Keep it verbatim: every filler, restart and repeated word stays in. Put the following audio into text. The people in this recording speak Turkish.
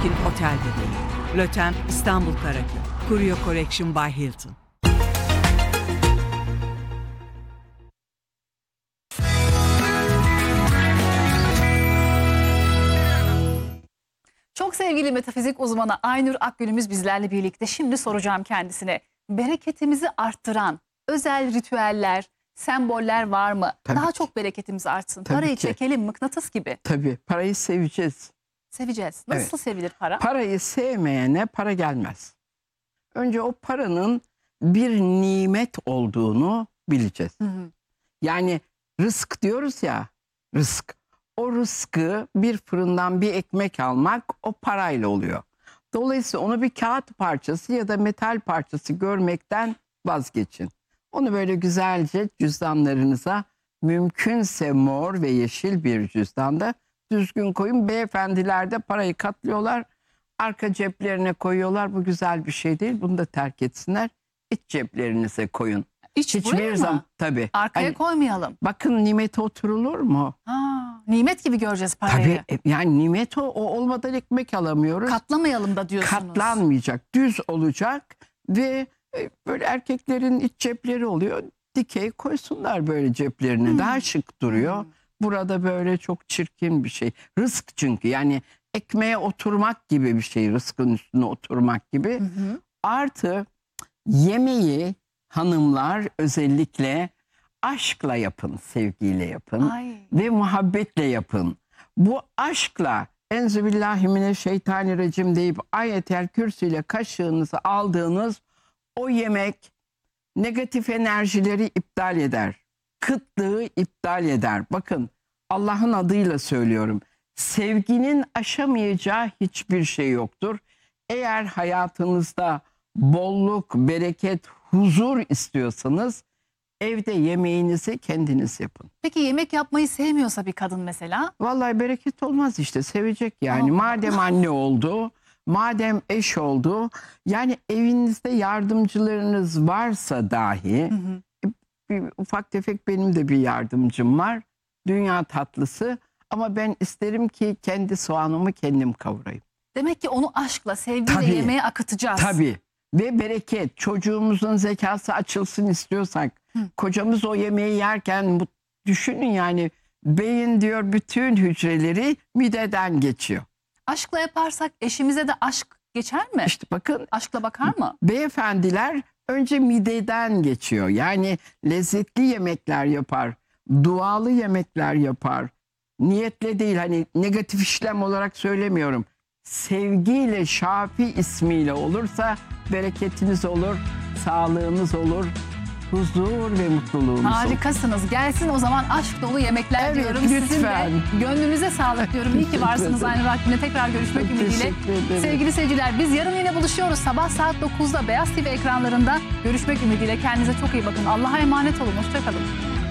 Çekin Otel'de de. Lötem İstanbul Karaköy. Curio Collection by Hilton. Çok sevgili metafizik uzmanı Aynur Akgül'ümüz bizlerle birlikte. Şimdi soracağım kendisine. Bereketimizi arttıran özel ritüeller, semboller var mı? Tabii Daha ki. çok bereketimiz artsın. Tabii Parayı ki. çekelim mıknatıs gibi. Tabii parayı seveceğiz. Seveceğiz. Nasıl Evet. sevilir para? Parayı sevmeyene para gelmez. Önce o paranın bir nimet olduğunu bileceğiz. Hı hı. Yani rızk diyoruz ya, rızk. O rızkı bir fırından bir ekmek almak o parayla oluyor. Dolayısıyla onu bir kağıt parçası ya da metal parçası görmekten vazgeçin. Onu böyle güzelce cüzdanlarınıza, mümkünse mor ve yeşil bir cüzdanda düzgün koyun. Beyefendiler de parayı katlıyorlar, arka ceplerine koyuyorlar. Bu güzel bir şey değil. Bunu da terk etsinler. İç ceplerinize koyun. İç buraya mı? zaman tabii. Arkaya Hani, koymayalım. bakın nimete oturulur mu? Ha, nimet gibi göreceğiz parayı. Tabii yani nimet o, o olmadan ekmek alamıyoruz. Katlamayalım da diyorsunuz. Katlanmayacak, düz olacak ve e, böyle erkeklerin iç cepleri oluyor. Dikey koysunlar böyle ceplerine. Hmm. Daha şık duruyor. Hmm. Burada böyle çok çirkin bir şey. Rızk çünkü yani ekmeğe oturmak gibi bir şey. Rızkın üstüne oturmak gibi. Hı hı. Artı yemeği hanımlar özellikle aşkla yapın, sevgiyle yapın Ay. ve muhabbetle yapın. Bu aşkla enzübillahimineşşeytanirracim deyip ayetel kürsüyle kaşığınızı aldığınız o yemek negatif enerjileri iptal eder. Kıtlığı iptal eder. Bakın Allah'ın adıyla söylüyorum. Sevginin aşamayacağı hiçbir şey yoktur. Eğer hayatınızda bolluk, bereket, huzur istiyorsanız evde yemeğinizi kendiniz yapın. Peki yemek yapmayı sevmiyorsa bir kadın mesela? Vallahi bereket olmaz işte, sevecek yani. Allah Madem anne oldu, madem eş oldu, yani evinizde yardımcılarınız varsa dahi, Hı hı. bir, ufak tefek benim de bir yardımcım var. Dünya tatlısı ama ben isterim ki kendi soğanımı kendim kavurayım. Demek ki onu aşkla, sevgiyle Tabii. yemeğe akıtacağız. Tabii. Ve bereket, çocuğumuzun zekası açılsın istiyorsak, Hı. kocamız o yemeği yerken bu, düşünün yani beyin diyor bütün hücreleri mideden geçiyor. Aşkla yaparsak eşimize de aşk geçer mi? İşte bakın Aşkla bakar mı? beyefendiler önce mideden geçiyor. Yani lezzetli yemekler yapar, dualı yemekler yapar. Niyetle değil, hani negatif işlem olarak söylemiyorum. Sevgiyle, Şafi ismiyle olursa bereketiniz olur, sağlığınız olur, huzur ve mutluluğunuz olur. Harikasınız. Gelsin o zaman aşk dolu yemekler Evet, diyorum. Sizin lütfen. de gönlünüze sağlık diyorum. İyi ki varsınız Aynur Akgül'le. Tekrar görüşmek Çok ümidiyle. teşekkür ederim. Sevgili seyirciler, biz yarın yine buluşuyoruz. Sabah saat dokuzda Beyaz T V ekranlarında görüşmek ümidiyle. Kendinize çok iyi bakın. Allah'a emanet olun. Hoşça kalın.